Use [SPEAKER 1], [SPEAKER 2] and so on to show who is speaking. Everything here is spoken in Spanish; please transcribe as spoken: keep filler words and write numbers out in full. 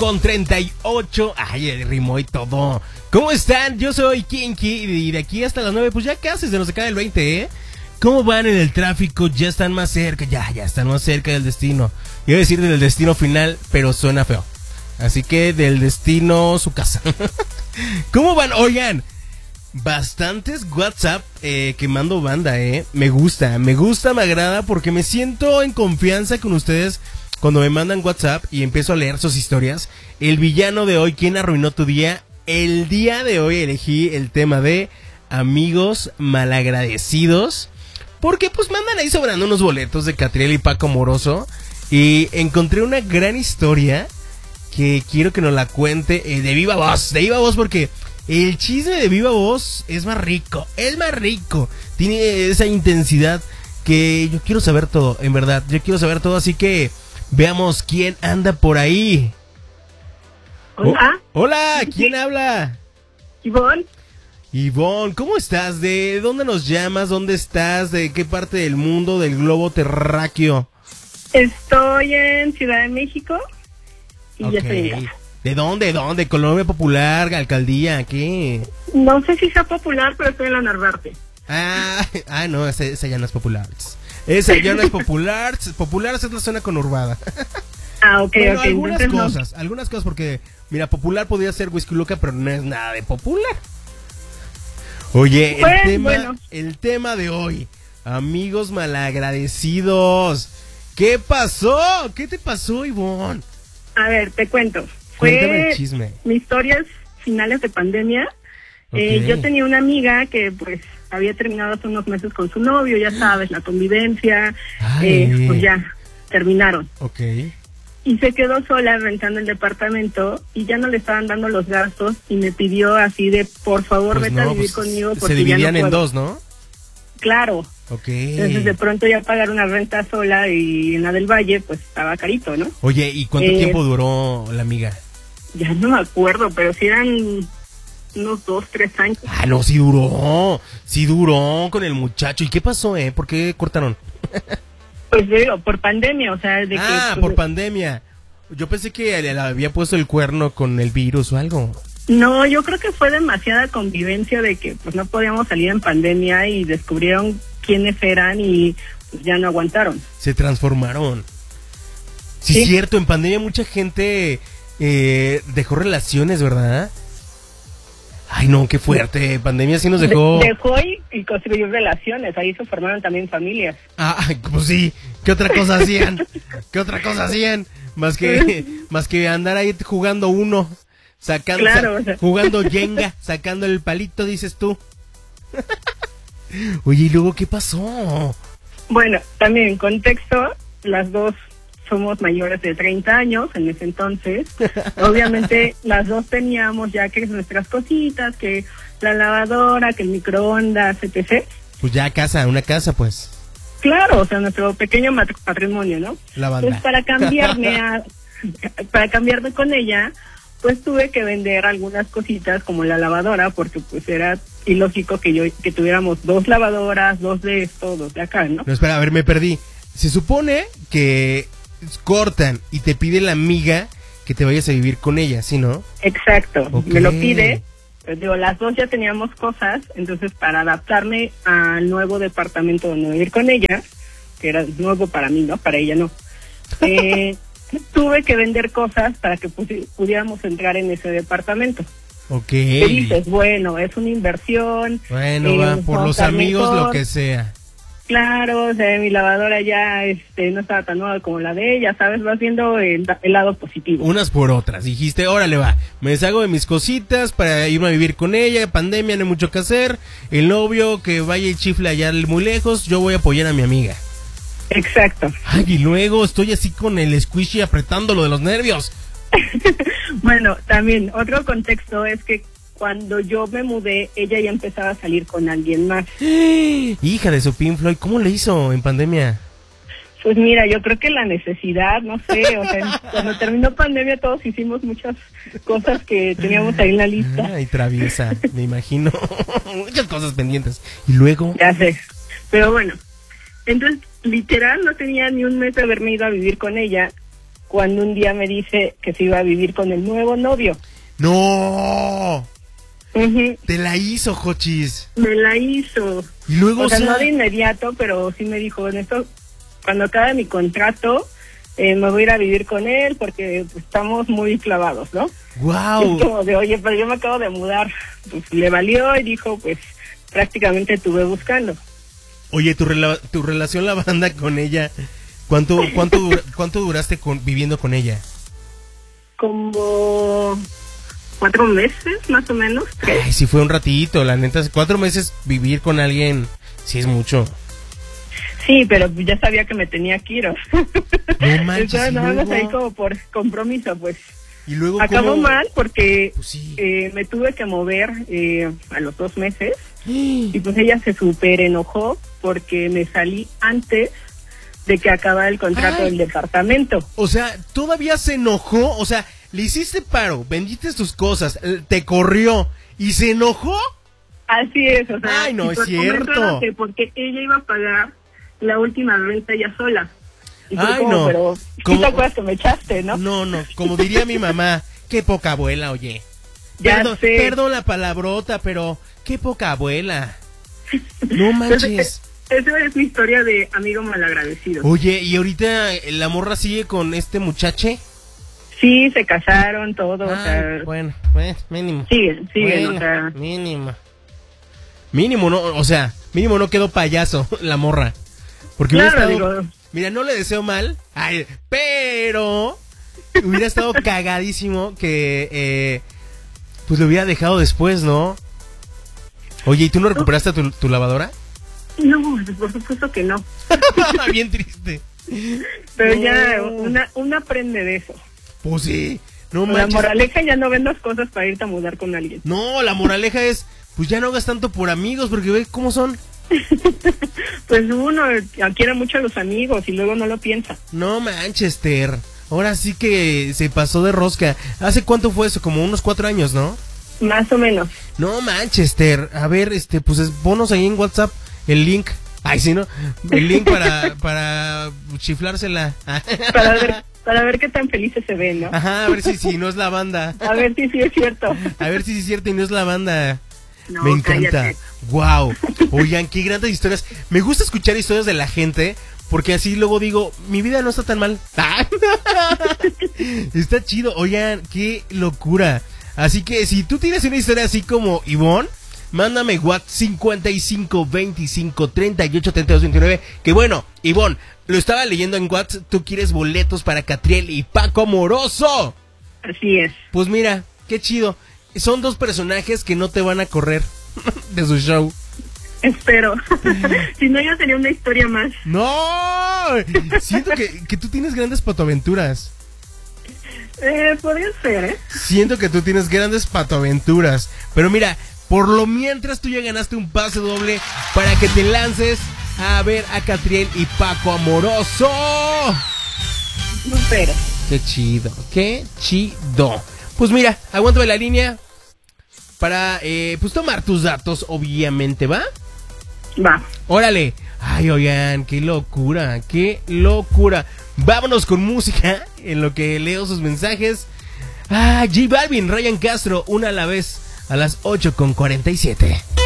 [SPEAKER 1] con treinta y ocho. Ay, rimó y todo. ¿Cómo están? Yo soy Kinky y de aquí hasta las nueve, pues ya casi se nos acaba el veinte, ¿eh? ¿Cómo van en el tráfico? Ya están más cerca, ya, ya están más cerca del destino. Iba a decir del destino final, pero suena feo. Así que del destino, su casa. ¿Cómo van? Oigan, bastantes WhatsApp eh, que mando banda, ¿eh? Me gusta, me gusta, me agrada porque me siento en confianza con ustedes cuando me mandan WhatsApp y empiezo a leer sus historias. El villano de hoy, ¿quién arruinó tu día? El día de hoy elegí el tema de amigos malagradecidos. Porque pues mandan ahí sobrando unos boletos de Catriel y Paco Moroso. Y encontré una gran historia que quiero que nos la cuente eh, de viva voz. De viva voz porque el chisme de viva voz es más rico. Es más rico. Tiene esa intensidad que yo quiero saber todo, en verdad. Yo quiero saber todo, así que veamos quién anda por ahí.
[SPEAKER 2] Hola.
[SPEAKER 1] Oh, hola, ¿quién habla?
[SPEAKER 2] Ivonne.
[SPEAKER 1] Ivonne, ¿cómo estás? ¿De dónde nos llamas? ¿Dónde estás? ¿De qué parte del mundo, del globo terráqueo?
[SPEAKER 2] Estoy en Ciudad de México y
[SPEAKER 1] Okay.
[SPEAKER 2] ya estoy en casa.
[SPEAKER 1] ¿De dónde? ¿De dónde? ¿Colonia Popular? ¿Alcaldía? ¿Qué?
[SPEAKER 2] No sé si sea popular, pero estoy en la Narvarte.
[SPEAKER 1] Ah, ah no, esa, esa ya no es popular. Esa ya no es popular. Popular es la zona conurbada.
[SPEAKER 2] Ah, ok,
[SPEAKER 1] bueno,
[SPEAKER 2] ok.
[SPEAKER 1] algunas
[SPEAKER 2] Entonces,
[SPEAKER 1] cosas, no. algunas cosas porque, mira, popular podría ser Whisky Luca, pero no es nada de popular. Oye,
[SPEAKER 2] Pues,
[SPEAKER 1] el tema,
[SPEAKER 2] bueno.
[SPEAKER 1] el tema de hoy, amigos malagradecidos. ¿Qué pasó? ¿Qué te pasó, Ivonne?
[SPEAKER 2] A ver, te cuento.
[SPEAKER 1] Cuéntame
[SPEAKER 2] Fue
[SPEAKER 1] el chisme.
[SPEAKER 2] mi historia es finales de pandemia. Eh,
[SPEAKER 1] Ok.
[SPEAKER 2] yo tenía una amiga que pues había terminado hace unos meses con su novio, ya sabes, la convivencia,
[SPEAKER 1] Ay.
[SPEAKER 2] eh, pues ya terminaron.
[SPEAKER 1] Ok.
[SPEAKER 2] Y se quedó sola rentando el departamento y ya no le estaban dando los gastos y me pidió así de, por favor,
[SPEAKER 1] Pues
[SPEAKER 2] vete
[SPEAKER 1] no,
[SPEAKER 2] a vivir
[SPEAKER 1] pues,
[SPEAKER 2] conmigo
[SPEAKER 1] se
[SPEAKER 2] porque
[SPEAKER 1] dividían
[SPEAKER 2] ya no
[SPEAKER 1] en
[SPEAKER 2] puedo.
[SPEAKER 1] dos, ¿no?
[SPEAKER 2] Claro.
[SPEAKER 1] Ok.
[SPEAKER 2] Entonces de pronto ya pagar una renta sola y en la del Valle pues estaba carito, ¿no?
[SPEAKER 1] Oye, ¿y cuánto
[SPEAKER 2] Eh,
[SPEAKER 1] tiempo duró la amiga?
[SPEAKER 2] Ya no me acuerdo, pero sí eran unos dos, tres años.
[SPEAKER 1] Ah, no, sí duró. Sí duró con el muchacho. ¿Y qué pasó, eh? ¿Por qué cortaron?
[SPEAKER 2] Pues digo, por pandemia, o sea, de
[SPEAKER 1] Ah,
[SPEAKER 2] que...
[SPEAKER 1] por pandemia. Yo pensé que le, le había puesto el cuerno con el virus o algo.
[SPEAKER 2] No, yo creo que fue demasiada convivencia de que pues no podíamos salir en pandemia y descubrieron quiénes eran y pues, ya no aguantaron.
[SPEAKER 1] Se transformaron. Sí,
[SPEAKER 2] Sí.
[SPEAKER 1] cierto, en pandemia mucha gente eh, dejó relaciones, ¿verdad? Ay, no, qué fuerte. Pandemia sí nos dejó...
[SPEAKER 2] De- dejó y, y construyó relaciones, ahí se formaron también familias.
[SPEAKER 1] Ah, ay, pues sí. ¿Qué otra cosa hacían? ¿Qué otra cosa hacían? Más que, más que andar ahí jugando uno. Sacando,
[SPEAKER 2] Claro,
[SPEAKER 1] sa-
[SPEAKER 2] o sea.
[SPEAKER 1] jugando Jenga, sacando el palito, dices tú. Oye, ¿y luego qué pasó?
[SPEAKER 2] Bueno, también en contexto, las dos somos mayores de treinta años en ese entonces. Obviamente las dos teníamos ya que nuestras cositas, que la lavadora, que el microondas, etcétera.
[SPEAKER 1] Pues ya casa, una casa, pues.
[SPEAKER 2] Claro, o sea, nuestro pequeño mat- patrimonio, ¿no?
[SPEAKER 1] La banda.
[SPEAKER 2] Entonces, para cambiarme a, para cambiarme con ella, pues tuve que vender algunas cositas como la lavadora, porque pues era ilógico que yo que tuviéramos dos lavadoras, dos de esto, dos de acá, ¿no?
[SPEAKER 1] No, espera, a ver, me perdí. Se supone que cortan y te pide la amiga que te vayas a vivir con ella, ¿sí, no?
[SPEAKER 2] Exacto,
[SPEAKER 1] Ok.
[SPEAKER 2] me lo pide. Pues digo, las dos ya teníamos cosas, entonces para adaptarme al nuevo departamento donde vivir con ella, que era nuevo para mí, ¿no? Para ella no. Eh, tuve que vender cosas para que pudi- pudiéramos entrar en ese departamento.
[SPEAKER 1] Ok.
[SPEAKER 2] ¿Qué dices? Bueno, es una inversión.
[SPEAKER 1] Bueno,
[SPEAKER 2] eh,
[SPEAKER 1] va, por los
[SPEAKER 2] montar
[SPEAKER 1] amigos,
[SPEAKER 2] mejor.
[SPEAKER 1] lo que sea.
[SPEAKER 2] Claro, o sea, mi lavadora ya este, no estaba tan nueva como la de ella, ¿sabes? Vas viendo el, el lado positivo.
[SPEAKER 1] Unas por otras. Dijiste, órale, va. Me deshago de mis cositas para irme a vivir con ella. Pandemia, no hay mucho que hacer. El novio que vaya y chifle allá muy lejos. Yo voy a apoyar a mi amiga.
[SPEAKER 2] Exacto.
[SPEAKER 1] Ay, y luego estoy así con el squishy apretándolo de los nervios.
[SPEAKER 2] Bueno, también otro contexto es que cuando yo me mudé, ella ya empezaba a salir con alguien más.
[SPEAKER 1] Hija de su Pink Floyd, ¿cómo le hizo en pandemia?
[SPEAKER 2] Pues mira, yo creo que la necesidad, no sé, o sea, cuando terminó pandemia todos hicimos muchas cosas que teníamos ahí en la lista.
[SPEAKER 1] Ay, traviesa, me imagino. Muchas cosas pendientes. Y luego...
[SPEAKER 2] Ya sé, pero bueno, entonces literal no tenía ni un mes de haberme ido a vivir con ella cuando un día me dice que se iba a vivir con el nuevo novio.
[SPEAKER 1] ¡No!
[SPEAKER 2] Uh-huh.
[SPEAKER 1] Te la hizo, Jochis.
[SPEAKER 2] Me la hizo.
[SPEAKER 1] Y luego,
[SPEAKER 2] o sea,
[SPEAKER 1] o sea,
[SPEAKER 2] no de inmediato, pero sí me dijo, en esto, cuando acabe mi contrato, eh, me voy a ir a vivir con él porque pues, estamos muy clavados, ¿no?
[SPEAKER 1] ¡Wow!
[SPEAKER 2] Y es como de, oye, pero yo me acabo de mudar. Pues le valió y dijo, pues prácticamente estuve buscando.
[SPEAKER 1] Oye, tu, rela tu relación, la banda, con ella, ¿cuánto cuánto dura cuánto duraste con, viviendo con ella?
[SPEAKER 2] Como cuatro meses, más o menos. ¿Tres?
[SPEAKER 1] Ay, sí fue un ratito, la neta. Cuatro meses vivir con alguien, sí es mucho.
[SPEAKER 2] Sí, pero ya sabía que me tenía que ir.
[SPEAKER 1] No manches,
[SPEAKER 2] Entonces, nada más
[SPEAKER 1] luego...
[SPEAKER 2] ahí como por compromiso, pues.
[SPEAKER 1] Y luego,
[SPEAKER 2] acabó
[SPEAKER 1] ¿cómo?
[SPEAKER 2] mal porque
[SPEAKER 1] Pues sí.
[SPEAKER 2] eh, me tuve que mover eh, a los dos meses y pues ella se súper enojó porque me salí antes de que acabara el contrato
[SPEAKER 1] Ay.
[SPEAKER 2] del departamento.
[SPEAKER 1] O sea, todavía se enojó, o sea, le hiciste paro, vendiste tus cosas, te corrió y se enojó.
[SPEAKER 2] Así es, o sea,
[SPEAKER 1] Ay, no
[SPEAKER 2] y
[SPEAKER 1] es
[SPEAKER 2] por
[SPEAKER 1] cierto.
[SPEAKER 2] comentar que porque ella iba a pagar la última renta ella sola. Y fue
[SPEAKER 1] Ay,
[SPEAKER 2] como,
[SPEAKER 1] no.
[SPEAKER 2] pero sí
[SPEAKER 1] ¿Cómo?
[SPEAKER 2] te acuerdas que me echaste, ¿no?
[SPEAKER 1] No, no, como diría mi mamá, qué poca abuela, oye.
[SPEAKER 2] Ya
[SPEAKER 1] Perdón,
[SPEAKER 2] sé.
[SPEAKER 1] perdón la palabrota, pero qué poca abuela. No manches.
[SPEAKER 2] Entonces, esa es mi historia de amigo malagradecido.
[SPEAKER 1] Oye, ¿y ahorita la morra sigue con este muchache?
[SPEAKER 2] Sí, se casaron, todo, o
[SPEAKER 1] Ay,
[SPEAKER 2] sea,
[SPEAKER 1] bueno, bueno, mínimo.
[SPEAKER 2] siguen, siguen,
[SPEAKER 1] Bueno,
[SPEAKER 2] o sea,
[SPEAKER 1] mínimo. Mínimo, no, o sea, mínimo no quedó payaso la morra. Porque
[SPEAKER 2] claro,
[SPEAKER 1] hubiera estado,
[SPEAKER 2] digo,
[SPEAKER 1] mira, no le deseo mal, ay, pero hubiera estado cagadísimo que eh, pues lo hubiera dejado después, ¿no? Oye, ¿y tú no recuperaste tu, tu lavadora?
[SPEAKER 2] no, por supuesto que no,
[SPEAKER 1] Bien triste.
[SPEAKER 2] pero
[SPEAKER 1] No.
[SPEAKER 2] ya una, una aprende de eso.
[SPEAKER 1] Pues sí, no
[SPEAKER 2] La
[SPEAKER 1] manches.
[SPEAKER 2] moraleja, ya no vendas cosas para irte a mudar con alguien.
[SPEAKER 1] No, la moraleja es, pues ya no hagas tanto por amigos, porque ve cómo son.
[SPEAKER 2] Pues uno quiere mucho a los amigos y luego no lo piensa.
[SPEAKER 1] No Manchester, ahora sí que se pasó de rosca. ¿Hace cuánto fue eso? Como unos cuatro años, ¿no?
[SPEAKER 2] Más o menos.
[SPEAKER 1] No Manchester, a ver, este, pues es- ponos ahí en WhatsApp el link. Ay, sí, ¿no? El link para, para chiflársela.
[SPEAKER 2] Para ver, para ver qué tan felices se ven, ¿no?
[SPEAKER 1] Ajá, a ver si, si no es la banda.
[SPEAKER 2] A ver si sí es cierto.
[SPEAKER 1] A ver si sí es cierto y no es la banda.
[SPEAKER 2] No,
[SPEAKER 1] Me encanta.
[SPEAKER 2] cállate.
[SPEAKER 1] Wow. Oigan, qué grandes historias. Me gusta escuchar historias de la gente porque así luego digo, mi vida no está tan mal. Está chido. Oigan, qué locura. Así que si tú tienes una historia así como Ivonne, mándame WhatsApp cincuenta y cinco veinticinco treinta y ocho treinta y dos veintinueve. Que bueno, Ivonne, lo estaba leyendo en WhatsApp. Tú quieres boletos para Catriel y Paco Amoroso.
[SPEAKER 2] Así es.
[SPEAKER 1] Pues mira, qué chido. Son dos personajes que no te van a correr de su show.
[SPEAKER 2] Espero. Si no, ya sería una historia más.
[SPEAKER 1] ¡No! Siento que, que tú tienes grandes patoaventuras.
[SPEAKER 2] Eh, podría ser, ¿eh?
[SPEAKER 1] Siento que tú tienes grandes patoaventuras. Pero mira, por lo mientras tú ya ganaste un pase doble para que te lances a ver a Catriel y Paco Amoroso.
[SPEAKER 2] Espero.
[SPEAKER 1] Qué chido, qué chido. Pues mira, aguántame la línea para eh, pues tomar tus datos, obviamente, ¿va?
[SPEAKER 2] Va.
[SPEAKER 1] Órale. Ay, oigan, qué locura, qué locura. Vámonos con música en lo que leo sus mensajes. Ah, J Balvin, Ryan Castro, una a la vez, a las ocho con cuarenta y siete.